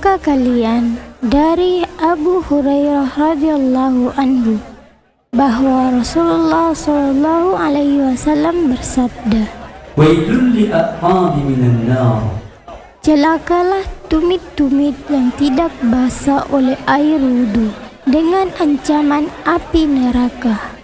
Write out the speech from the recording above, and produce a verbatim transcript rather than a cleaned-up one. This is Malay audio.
Tahukah kalian dari Abu Hurairah radhiyallahu anhu bahwa Rasulullah sallallahu alaihi wasallam bersabda, "Wailul li'aqabi minan nar." Celakalah tumit-tumit yang tidak basah oleh air wudu dengan ancaman api neraka.